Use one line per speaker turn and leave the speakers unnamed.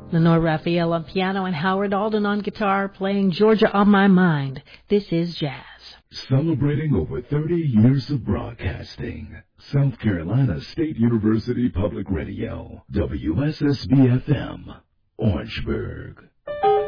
Lenore Raphael on piano and Howard Alden on guitar playing Georgia on My Mind. This is jazz.
Celebrating over 30 years of broadcasting. South Carolina State University Public Radio, WSSB-FM, Orangeburg.